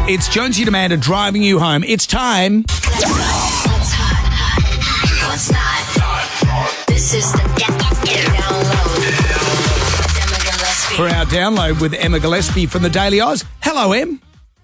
It's Jonesy and Amanda driving you home. It's time. What's hot? What's not? This is the download with Emma Gillespie. For our download with Emma Gillespie from the Daily Oz. Hello, Em.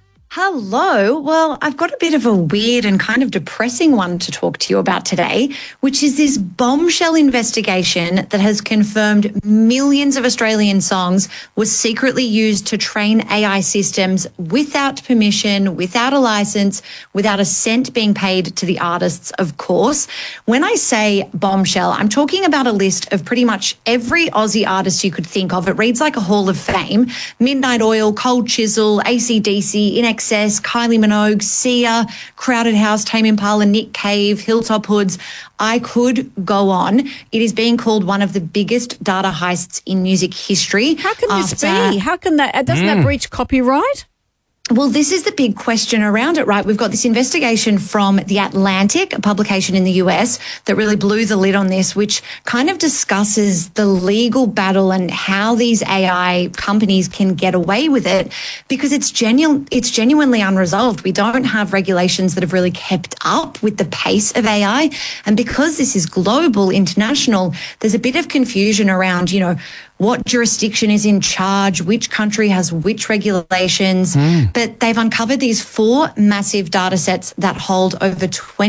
Hello. Well, I've got a bit of a weird and kind of depressing one to talk to you about today, which is this bombshell investigation that has confirmed millions of Australian songs were secretly used to train AI systems without permission, without a license, without a cent being paid to the artists, of course. When I say bombshell, I'm talking about a list of pretty much every Aussie artist you could think of. It reads like a hall of fame. Midnight Oil, Cold Chisel, AC/DC, INXS, Kylie Minogue, Sia, Crowded House, Tame Impala, Nick Cave, Hilltop Hoods. I could go on. It is being called one of the biggest data heists in music history. How can this be? How can that? Doesn't that breach copyright? Well, this is the big question around it, right? We've got this investigation from The Atlantic, a publication in the US, that really blew the lid on this, which kind of discusses the legal battle and how these AI companies can get away with it, because it's genuinely unresolved. We don't have regulations that have really kept up with the pace of AI. And because this is global, international, there's a bit of confusion around, what jurisdiction is in charge, which country has which regulations. But they've uncovered these 4 massive data sets that hold over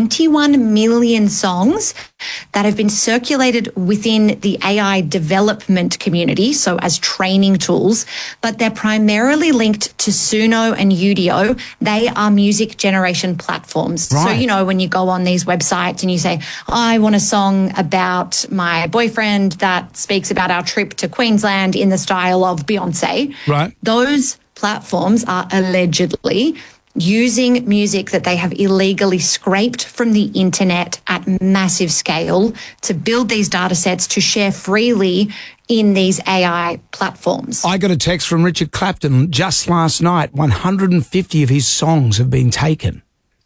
21 million songs that have been circulated within the AI development community, so as training tools, but they're primarily linked to Suno and Udio. They are music generation platforms. Right. So, when you go on these websites and you say, I want a song about my boyfriend that speaks about our trip to Queensland in the style of Beyonce. Right. Those platforms are allegedly using music that they have illegally scraped from the internet at massive scale to build these data sets to share freely in these AI platforms. I got a text from Richard Clapton just last night. 150 of his songs have been taken.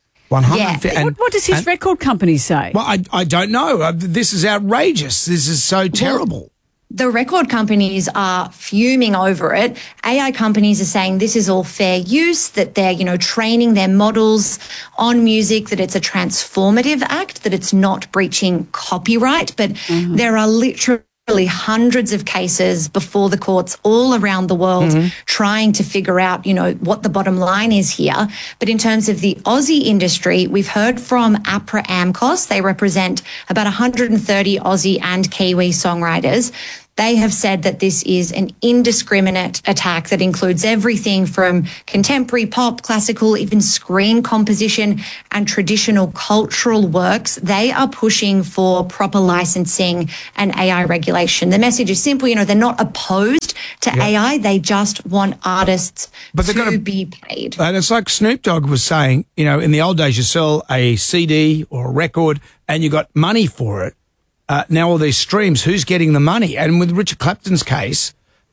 150. Yeah. What does his record company say? Well, I don't know. This is outrageous. This is so terrible. The record companies are fuming over it. AI companies are saying this is all fair use, that they're, training their models on music, that it's a transformative act, that it's not breaching copyright. But there are literally hundreds of cases before the courts all around the world trying to figure out, what the bottom line is here. But in terms of the Aussie industry, we've heard from APRA AMCOS. They represent about 130 Aussie and Kiwi songwriters. They have said that this is an indiscriminate attack that includes everything from contemporary pop, classical, even screen composition and traditional cultural works. They are pushing for proper licensing and AI regulation. The message is simple, they're not opposed to AI. They just want artists to be paid. And it's like Snoop Dogg was saying, in the old days you sell a CD or a record and you got money for it. Now all these streams, who's getting the money? And with Richard Clapton's case,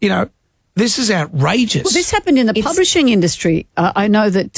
this is outrageous. Well, this happened in the publishing industry. I know that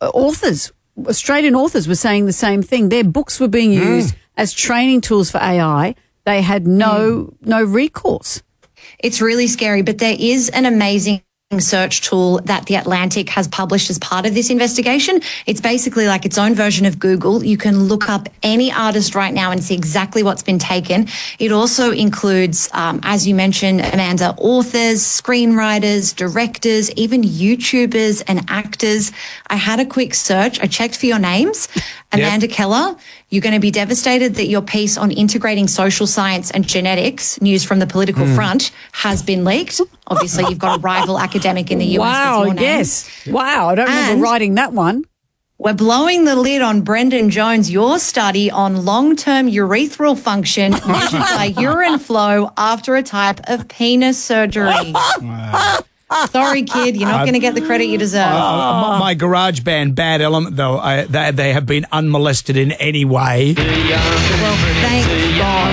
Australian authors were saying the same thing. Their books were being used as training tools for AI. They had no recourse. It's really scary, but there is an amazing search tool that The Atlantic has published as part of this investigation. It's basically like its own version of Google. You can look up any artist right now and see exactly what's been taken. It also includes, as you mentioned, Amanda, authors, screenwriters, directors, even YouTubers and actors. I had a quick search. I checked for your names. Amanda Keller, you're going to be devastated that your piece on integrating social science and genetics, news from the political front, has been leaked. Obviously, you've got a rival academic in the US. Wow, with your name. yes. Wow, I don't remember writing that one. We're blowing the lid on Brendan Jones, your study on long-term urethral function measured by urine flow after a type of penis surgery. Wow. Sorry, kid, you're not going to get the credit you deserve. My garage band, Bad Element, though, they have been unmolested in any way. Well, thank God.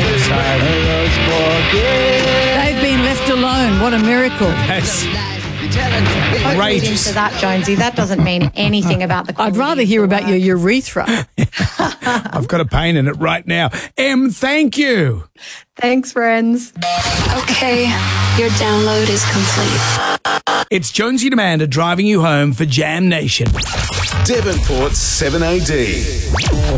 They've been left alone. What a miracle. Yes. Read outrageous. into that, Jonesy. That doesn't mean anything about the I'd quality rather of hear the about your work. urethra. I've got a pain in it right now. Em, thank you. Thanks, friends. Okay, your download is complete. It's Jonesy and Amanda driving you home for Jam Nation. Devonport's 7AD.